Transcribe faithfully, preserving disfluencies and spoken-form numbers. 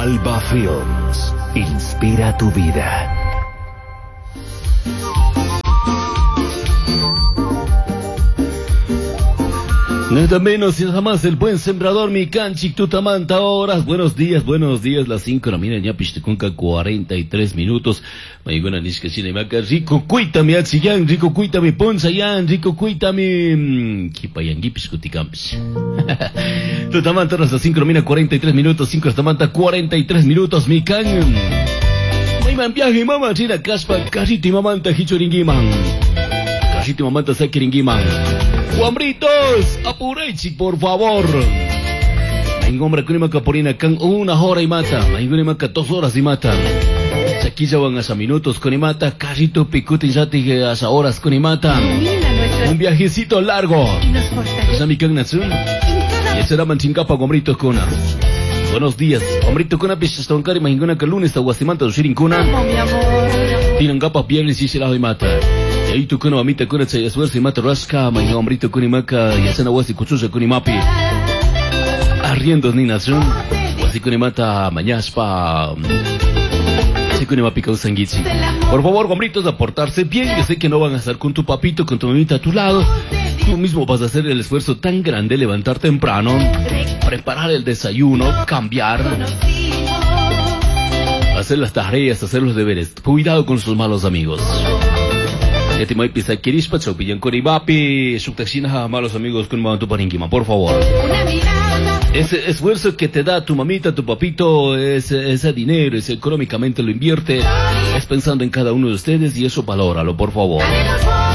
Alba Films, inspira tu vida. Nada menos y nada más el buen sembrador, mi canchic tutamanta horas. Buenos días, buenos días, las cinco de la mañana, ya pishtukunka, cuarenta y tres minutos. Maigona nishkachina y maca, rico cuita mi atsiyan, rico cuita mi ponzayan, rico cuita mi kipayangi pishkutikampish. Tutamanta horas, las cinco de la mañana, cuarenta y tres minutos, cinco de tamanta, cuarenta y tres minutos, mi can. Maiman viaje, mamá, china, caspa, cachiti mamanta, hichoringiman. Cachiti mamanta, sakiringiman. Guambritos, apurechi, por favor. Maingomra kunimaka porina kan una hora y mata. Maingunimaka dos horas y mata. Chaquilla van hasta minutos con y mata. Carrito picuti yati hasta horas con y mata. Un viajecito largo. Samikan Natsun. Y será manchincapa guambritos kuna. Buenos días. Guambrito kuna pistastonkari mahinguna que lunes taguasimanta ushirin kuna. Tienen capas viernes y se las y mata. Y tu kuna mamita kuna se esfuerza y mata rasca, mañana hombrito kuna maka y hacen aguas y cuchucha kuna mapi. Arriendos ni nación, así kuna mata mañaspa. Así kuna mapi causan guichi. Por favor, hombritos, a portarse bien. Yo sé que no van a estar con tu papito, con tu mamita a tu lado. Tú mismo vas a hacer el esfuerzo tan grande, levantar temprano, preparar el desayuno, cambiar, hacer las tareas, hacer los deberes. Cuidado con sus malos amigos. Yatimay pisa kirishpa chopiyan koribapi shuktaxina malos amigos con mantu paringima, por favor. Ese esfuerzo que te da tu mamita, tu papito, ese, ese dinero, ese económicamente lo invierte, es pensando en cada uno de ustedes y eso valóralo, por favor.